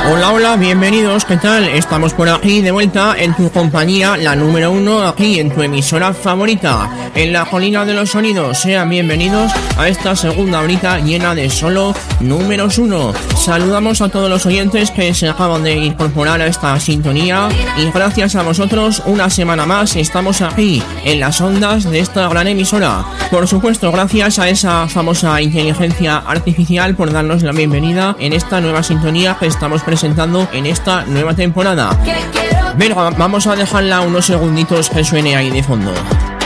Hola, hola, bienvenidos, ¿qué tal? Estamos por aquí de vuelta en tu compañía, la número 1, aquí en tu emisora favorita, en la colina de los sonidos. Sean bienvenidos a esta segunda horita llena de solo números 1. Saludamos a todos los oyentes que se acaban de incorporar a esta sintonía y gracias a vosotros una semana más estamos aquí en las ondas de esta gran emisora. Por supuesto, gracias a esa famosa inteligencia artificial por darnos la bienvenida en esta nueva sintonía que estamos presentando en esta nueva temporada. Venga, vamos a dejarla unos segunditos que suene ahí de fondo.